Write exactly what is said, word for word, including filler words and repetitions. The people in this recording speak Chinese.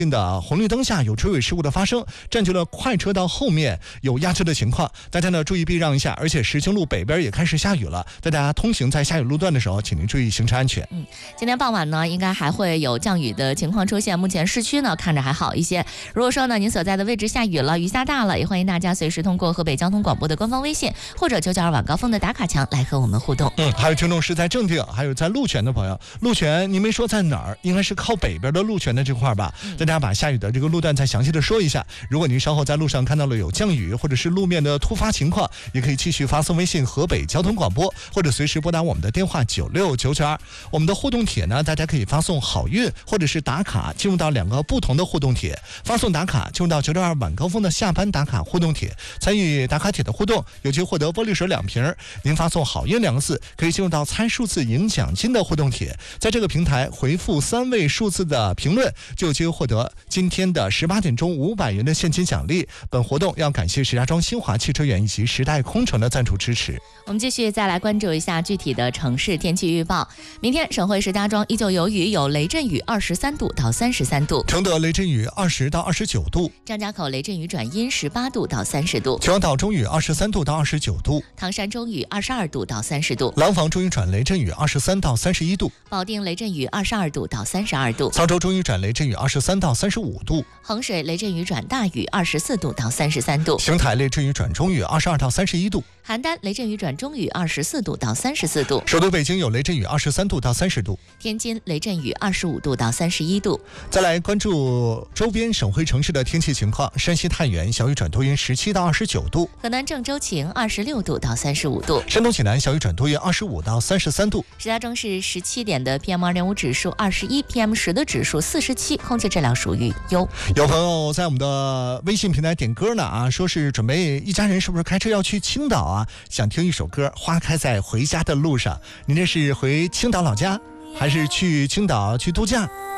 的红绿灯下有追尾事故的发生，占据了快车道后面有压车的情况，大家呢注意避让一下。而且石经路北边也开始下雨了，大家通行在下雨路段的时候，请您注意行车安全。 嗯，今天傍晚呢，应该还会有降雨的情况出现。目前市区呢看着还好一些。如果说呢您所在的位置下雨了，雨下大了，也欢迎大家随时通过河北交通广播的官方微信或者九九二晚高峰的打卡墙来和我们互动。 嗯，还有听众是在正定，还有在鹿泉的朋友，鹿泉您没说在哪儿，应该是靠北边的鹿泉的这块吧？嗯、大家把下雨的这个路段再详细的说一下。如果您稍后在路上看到了有降雨或者是路面的突发情况，也可以继续发送微信河北交通广播，或者随时拨打我们的电话九六九九二。我们的互动帖呢，大家可以发送好运或者是打卡进入到两个不同的互动帖，发送打卡进入到九六二晚高峰的下班打卡互动帖，参与打卡帖的互动，有机会获得玻璃水两瓶。您发送好运两个字，可以进入到猜数字赢奖金的互动帖，在这个平台回复三位数字的评论，就有机会获得今天的十八点钟五百元的现金奖励。本活动要感谢石家庄新华汽车园以及时代空乘的赞助支持。 我们继续再来关注一下具体的城市天气预报。明天省会石家庄依旧有雨，有雷阵雨，二十三度到三十三度； 承德雷阵雨二十到二十九度； 张家口雷阵雨转阴，十八度到三十度； 秦皇岛中雨二十三度到二十九度； 唐山中雨二十二度到三十度； 廊坊中雨转雷阵雨二十三到三十一度； 保定雷阵雨二十二度到三十二度； 沧州中雨转雷阵雨二十三到三十五度； 衡水雷阵雨转大雨二十四度到三十三度； 邢台雷阵雨转中雨二十二到三十一度； 邯郸雷阵雨转中雨二十四度到三十四度； 首都北京有雷阵雨二十三度到三十度； 天津雷阵雨二十五度到三十一度。 再来关注周边省会城市的天气情况。山西太原小雨转多云十七到二十九度； 河南郑州晴二十六度到三十五度； 山东济南小雨转多云二十五到三十三度。 石家庄市十七点的 P M 二点五 指数二十一 ，P M 十 的指数四十七，空气质量属于优。 有朋友在我们的微信平台点歌呢啊，说是准备一家人是不是开车要去青岛啊？想听一首歌《花开在回家的路上》。您这是回青岛老家，还是去青岛去度假？